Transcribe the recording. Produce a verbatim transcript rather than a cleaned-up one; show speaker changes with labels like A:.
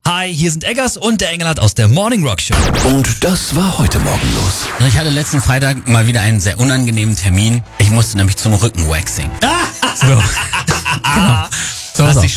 A: Hi, hier sind Eggers und der Engelhardt aus der Morning Rock Show.
B: Und das war heute Morgen los.
C: Ich hatte letzten Freitag mal wieder einen sehr unangenehmen Termin. Ich musste nämlich zum Rückenwaxing.
A: so.
C: Genau. So,
A: Hast
C: so.
A: dich